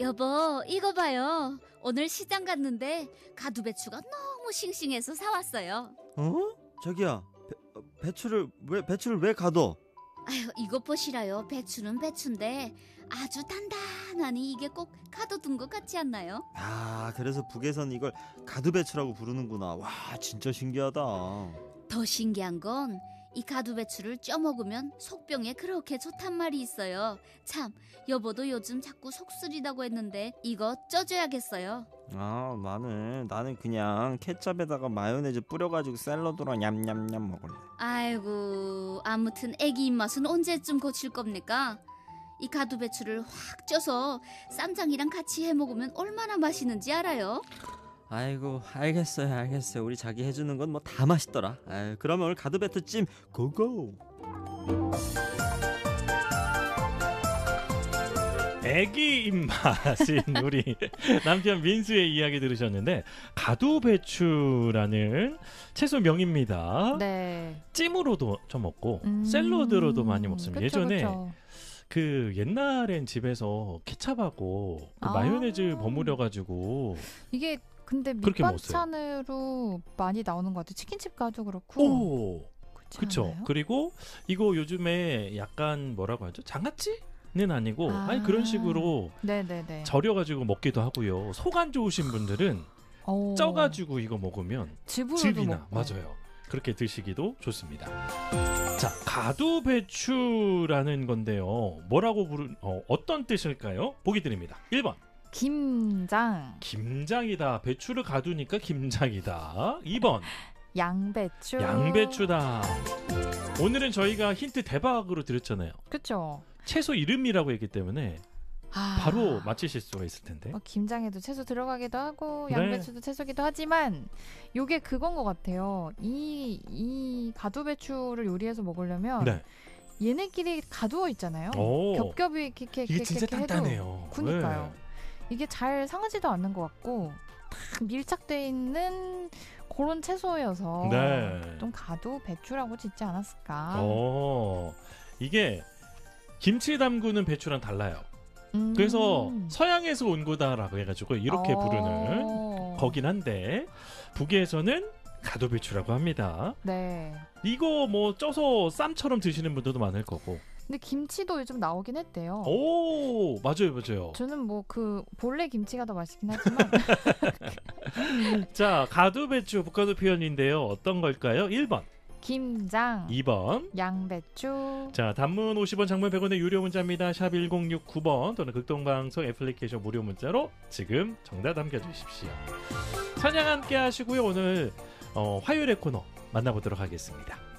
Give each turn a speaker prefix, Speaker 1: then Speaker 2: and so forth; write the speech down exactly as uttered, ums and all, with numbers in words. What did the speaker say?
Speaker 1: 여보, 이거 봐요. 오늘 시장 갔는데 가두배추가 너무 싱싱해서 사왔어요.
Speaker 2: 어? 자기야, 배, 배추를 왜 배추를 왜 가둬?
Speaker 1: 아유, 이것 보시라요. 배추는 배추인데 아주 단단하니 이게 꼭 가둬둔 것 같지 않나요?
Speaker 2: 아, 그래서 북에선 이걸 가두배추라고 부르는구나. 와, 진짜 신기하다.
Speaker 1: 더 신기한 건 이 가두배추를 쪄 먹으면 속병에 그렇게 좋단 말이 있어요. 참, 여보도 요즘 자꾸 속 쓰리다고 했는데 이거 쪄줘야겠어요.
Speaker 2: 아, 나는 나는 그냥 케첩에다가 마요네즈 뿌려가지고 샐러드로 냠냠냠 먹을래.
Speaker 1: 아이고, 아무튼 애기 입맛은 언제쯤 고칠 겁니까? 이 가두배추를 확 쪄서 쌈장이랑 같이 해 먹으면 얼마나 맛있는지 알아요?
Speaker 2: 아이고, 알겠어요 알겠어요. 우리 자기 해주는 건 뭐 다 맛있더라. 아유, 그러면 오늘 가두배추찜 고고.
Speaker 3: 애기 입맛인 우리 남편 민수의 이야기 들으셨는데, 가두배추라는 채소 명입니다.
Speaker 4: 네.
Speaker 3: 찜으로도 좀 먹고
Speaker 4: 음,
Speaker 3: 샐러드로도 많이 먹습니다.
Speaker 4: 그쵸,
Speaker 3: 예전에
Speaker 4: 그쵸.
Speaker 3: 그 옛날엔 집에서 케찹하고 그
Speaker 4: 아.
Speaker 3: 마요네즈 버무려가지고
Speaker 4: 이게 근데
Speaker 3: 그렇게
Speaker 4: 밑반찬으로 많이 나오는 것 같아요. 치킨집 가도 그렇고.
Speaker 3: 오,
Speaker 4: 그렇지
Speaker 3: 그쵸.
Speaker 4: 않아요?
Speaker 3: 그리고 이거 요즘에 약간 뭐라고 하죠? 장아찌는 아니고
Speaker 4: 아.
Speaker 3: 아니 그런 식으로
Speaker 4: 네네네.
Speaker 3: 절여가지고 먹기도 하고요. 속 안 좋으신 분들은
Speaker 4: 오.
Speaker 3: 쪄가지고 이거 먹으면
Speaker 4: 즙으로도
Speaker 3: 즙이나
Speaker 4: 먹고.
Speaker 3: 맞아요. 그렇게 드시기도 좋습니다. 자, 가두배추라는 건데요. 뭐라고 부르 어, 어떤 뜻일까요? 보기 드립니다. 일 번
Speaker 4: 김장,
Speaker 3: 김장이다. 배추를 가두니까 김장이다. 이 번
Speaker 4: 양배추.
Speaker 3: 양배추다. 오늘은 저희가 힌트 대박으로 드렸잖아요.
Speaker 4: 그쵸.
Speaker 3: 채소 이름이라고 했기 때문에
Speaker 4: 아.
Speaker 3: 바로 맞히실 수가 있을 텐데.
Speaker 4: 뭐 김장에도 채소 들어가기도 하고
Speaker 3: 네.
Speaker 4: 양배추도 채소기도 하지만 요게 그건 것 같아요. 이, 이 가두배추를 요리해서 먹으려면
Speaker 3: 네.
Speaker 4: 얘네끼리 가두어 있잖아요.
Speaker 3: 오.
Speaker 4: 겹겹이 이렇게 이렇게
Speaker 3: 이게 진짜
Speaker 4: 이렇게 해도
Speaker 3: 단단해요.
Speaker 4: 그니까요.
Speaker 3: 네.
Speaker 4: 이게 잘 상하지도 않는 것 같고 딱 밀착돼 있는 그런 채소여서
Speaker 3: 네.
Speaker 4: 좀 가두배추라고 짓지 않았을까.
Speaker 3: 어, 이게 김치 담그는 배추랑 달라요.
Speaker 4: 음.
Speaker 3: 그래서 서양에서 온 거다라고 해가지고 이렇게
Speaker 4: 어.
Speaker 3: 부르는 거긴 한데, 북에서는 가두배추라고 합니다.
Speaker 4: 네.
Speaker 3: 이거 뭐 쪄서 쌈처럼 드시는 분들도 많을 거고.
Speaker 4: 근데 김치도 요즘 나오긴 했대요.
Speaker 3: 오, 맞아요, 맞아요.
Speaker 4: 저는 뭐 그 본래 김치가 더 맛있긴 하지만
Speaker 3: 자, 가두배추 북가도 표현인데요. 어떤 걸까요? 일 번,
Speaker 4: 김장,
Speaker 3: 이 번.
Speaker 4: 양배추.
Speaker 3: 자, 단문 오십 원, 장문 백 원의 유료 문자입니다. 샵 천육십구 번 또는 극동방송 애플리케이션 무료 문자로 지금 정답 남겨주십시오. 찬양 함께 하시고요. 오늘 어, 화요일의 코너 만나보도록 하겠습니다.